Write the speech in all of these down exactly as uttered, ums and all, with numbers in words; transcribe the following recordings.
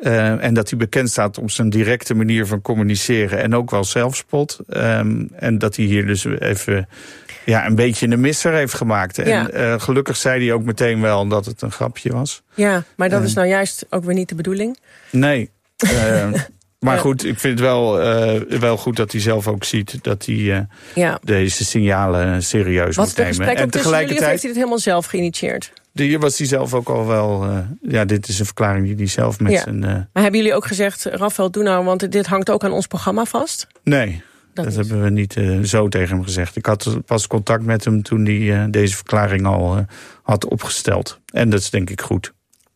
Uh, en dat hij bekend staat om zijn directe manier van communiceren en ook wel zelfspot. Um, en dat hij hier dus even ja, een beetje een misser heeft gemaakt. En ja. uh, gelukkig zei hij ook meteen wel dat het een grapje was. Ja, maar dat uh, is nou juist ook weer niet de bedoeling. Nee. Uh, maar goed, ik vind het wel, uh, wel goed dat hij zelf ook ziet dat hij uh, ja. deze signalen serieus Wat moet nemen. Wat is de gesprek ook tussen jullie of heeft hij het helemaal zelf geïnitieerd? Hier was hij zelf ook al wel... Uh, ja, dit is een verklaring die hij zelf met ja. zijn... Uh, maar hebben jullie ook gezegd, Rafael, doe nou, want dit hangt ook aan ons programma vast? Nee, dat, dat hebben we niet uh, zo tegen hem gezegd. Ik had pas contact met hem toen hij uh, deze verklaring al uh, had opgesteld. En dat is denk ik goed.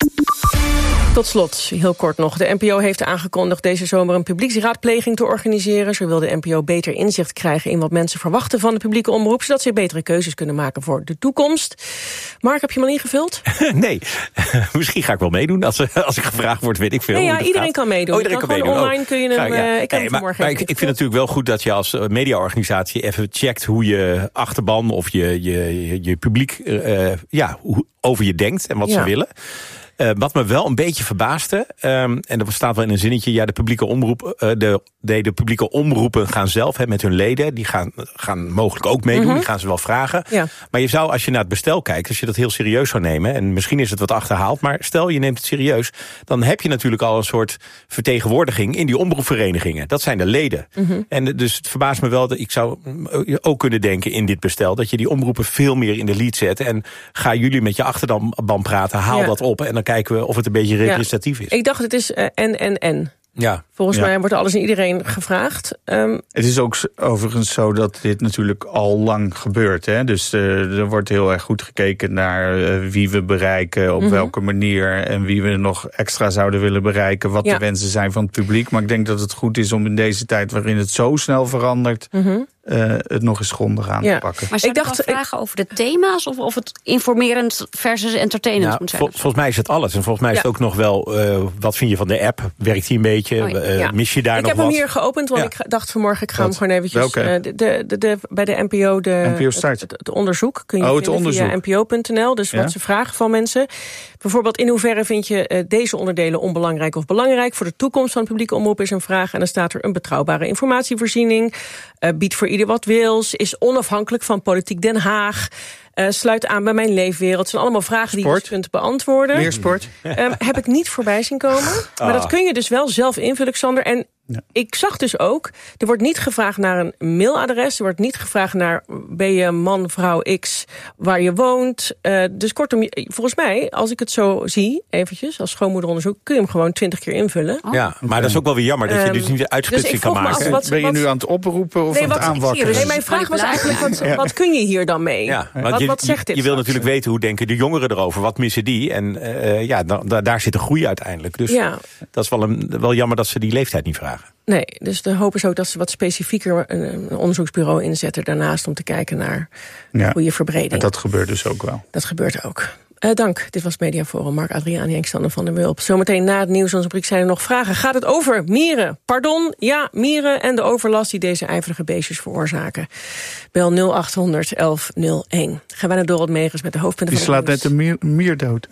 Tot slot, heel kort nog. De N P O heeft aangekondigd deze zomer een publieksraadpleging te organiseren. Zo wil de N P O beter inzicht krijgen in wat mensen verwachten van de publieke omroep, zodat ze betere keuzes kunnen maken voor de toekomst. Mark, heb je hem al ingevuld? Nee, misschien ga ik wel meedoen. Als, als ik gevraagd word, weet ik veel. Nee, ja, iedereen gaat. kan meedoen. Oh, iedereen kan, kan meedoen. Online oh. kun je hem... Ja, ja. Uh, ik heb nee, hem maar, maar ik, ik vind het natuurlijk wel goed dat je als mediaorganisatie even checkt hoe je achterban of je, je, je, je publiek uh, ja, hoe, over je denkt en wat ja. ze willen. Uh, wat me wel een beetje verbaasde, um, en dat staat wel in een zinnetje, ja, de publieke omroep, uh, de, de, de publieke omroepen gaan zelf, he, met hun leden, die gaan, gaan mogelijk ook meedoen, mm-hmm. die gaan ze wel vragen. Ja. Maar je zou, als je naar het bestel kijkt, als je dat heel serieus zou nemen, en misschien is het wat achterhaald, maar stel je neemt het serieus, dan heb je natuurlijk al een soort vertegenwoordiging in die omroepverenigingen. Dat zijn de leden. Mm-hmm. En dus het verbaast me wel, dat ik zou ook kunnen denken in dit bestel, dat je die omroepen veel meer in de lead zet en ga jullie met je achterban praten, haal ja. dat op en dan kijken we of het een beetje representatief ja. is. Ik dacht het is uh, en, en, en. Ja. Volgens ja. mij wordt alles en iedereen gevraagd. Um, het is ook overigens zo dat dit natuurlijk al lang gebeurt. Hè? Dus uh, er wordt heel erg goed gekeken naar uh, wie we bereiken, op mm-hmm. welke manier en wie we nog extra zouden willen bereiken, wat ja. de wensen zijn van het publiek. Maar ik denk dat het goed is om in deze tijd waarin het zo snel verandert, mm-hmm. Uh, het nog eens grondig aan ja. te pakken. Maar zou ik dacht vragen ik... over de thema's of, of het informerend versus entertainend nou, moet zijn? Vol, volgens mij is het alles. En volgens mij ja. is het ook nog wel, uh, wat vind je van de app? Werkt die een beetje? Oh, ja. uh, ja. Mis je daar ik nog heb wat? hem hier geopend, want ja. ik dacht vanmorgen, ik ga wat? hem gewoon eventjes... Uh, de, de, de, de, bij de N P O, de, N P O Start. Het, het, het onderzoek kun je oh, vinden onderzoek. via N P O punt N L. Dus ja? wat ze vragen van mensen. Bijvoorbeeld, in hoeverre vind je uh, deze onderdelen onbelangrijk of belangrijk? Voor de toekomst van de publieke omroep is een vraag. En dan staat er een betrouwbare informatievoorziening. Uh, biedt voor ieder wat wils. Is onafhankelijk van politiek Den Haag. Uh, sluit aan bij mijn leefwereld. Het zijn allemaal vragen sport. die je dus kunt beantwoorden. Meer sport? Um, heb ik niet voorbij zien komen. Maar ah. dat kun je dus wel zelf invullen, Xander. En ja. ik zag dus ook, er wordt niet gevraagd naar een mailadres. Er wordt niet gevraagd naar, ben je man, vrouw X, waar je woont. Uh, dus kortom, volgens mij, als ik het zo zie, eventjes, als schoonmoederonderzoek, kun je hem gewoon twintig keer invullen. Oh. Ja, maar dat is ook wel weer jammer, dat je dus niet de uitsplitsing dus kan maken. Wat, ben je nu aan het oproepen of nee, aan het aanwakkeren? Nee, mijn vraag was eigenlijk, wat, ja. wat kun je hier dan mee? Ja, wat, je, wat zegt dit? Je wil natuurlijk weten, hoe denken de jongeren erover? Wat missen die? En uh, ja, da, daar zit een groei uiteindelijk. Dus ja. dat is wel, een, wel jammer dat ze die leeftijd niet vragen. Nee, dus de hoop is ook dat ze wat specifieker een onderzoeksbureau inzetten daarnaast om te kijken naar ja, goede verbreding. En dat gebeurt dus ook wel. Dat gebeurt ook. Uh, dank. Dit was het Mediaforum. Mark Adriani en Xander van der Wulp. Zometeen na het nieuws, onze rubriek zijn er nog vragen. Gaat het over mieren? Pardon, ja, mieren en de overlast die deze ijverige beestjes veroorzaken. Bel nul acht honderd elf nul één. Gaan wij naar Dorot Megens met de hoofdpunten die van het nieuws. Die slaat net een mier, mier dood.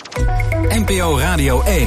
N P O Radio één.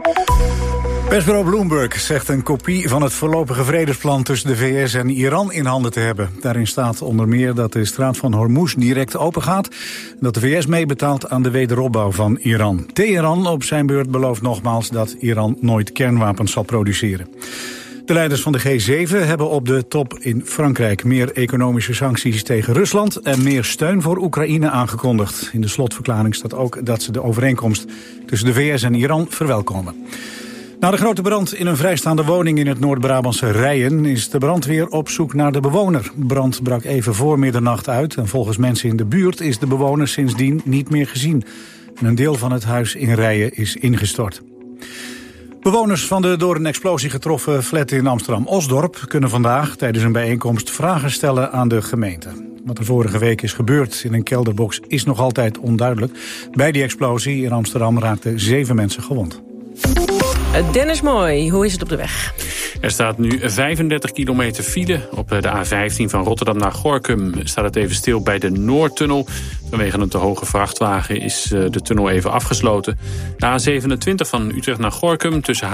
Persbureau Bloomberg zegt een kopie van het voorlopige vredesplan tussen de V S en Iran in handen te hebben. Daarin staat onder meer dat de straat van Hormuz direct opengaat en dat de V S meebetaalt aan de wederopbouw van Iran. Teheran op zijn beurt belooft nogmaals dat Iran nooit kernwapens zal produceren. De leiders van de G zeven hebben op de top in Frankrijk meer economische sancties tegen Rusland en meer steun voor Oekraïne aangekondigd. In de slotverklaring staat ook dat ze de overeenkomst tussen de V S en Iran verwelkomen. Na de grote brand in een vrijstaande woning in het Noord-Brabantse Rijen is de brandweer op zoek naar de bewoner. Brand brak even voor middernacht uit en volgens mensen in de buurt is de bewoner sindsdien niet meer gezien. En een deel van het huis in Rijen is ingestort. Bewoners van de door een explosie getroffen flat in Amsterdam-Osdorp kunnen vandaag tijdens een bijeenkomst vragen stellen aan de gemeente. Wat er vorige week is gebeurd in een kelderbox is nog altijd onduidelijk. Bij die explosie in Amsterdam raakten zeven mensen gewond. Dennis Mooi, hoe is het op de weg? Er staat nu vijfendertig kilometer file. Op de A vijftien van Rotterdam naar Gorinchem staat het even stil bij de Noordtunnel. Vanwege een te hoge vrachtwagen is de tunnel even afgesloten. De A zevenentwintig van Utrecht naar Gorinchem tussen